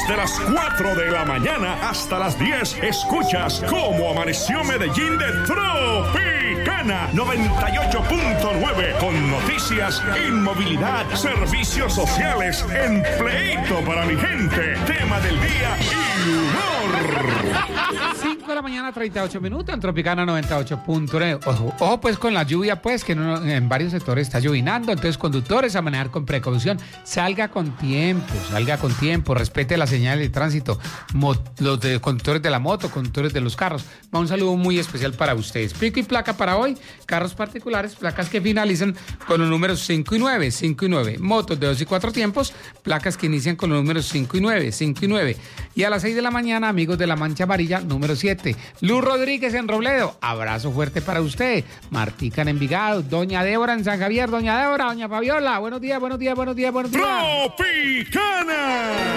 Desde las 4 de la mañana hasta las 10 escuchas Cómo Amaneció Medellín de Tropicana 98.9 con noticias, inmovilidad, servicios sociales, empleito para mi gente, tema del día y humor. 5 de la mañana, 38 minutos en Tropicana 98.9. Ojo pues con la lluvia, pues, que en varios sectores está llovinando. Entonces, conductores, a manejar con precaución. Salga con tiempo, respete las señales de tránsito. Los conductores de la moto, conductores de los carros. Va un saludo muy especial para ustedes. Pico y placa para hoy, carros particulares, placas que finalizan con los números 5 y 9, 5 y 9. Motos de 2 y 4 tiempos, placas que inician con los números 5 y 9, 5 y 9. Y a las 6 de la mañana, amigos de la Mancha Amarilla, número 7. Luz Rodríguez en Robledo, abrazo fuerte para usted. Martica en Envigado, doña Débora en San Javier, doña Débora, doña Fabiola, buenos días. Tropicana.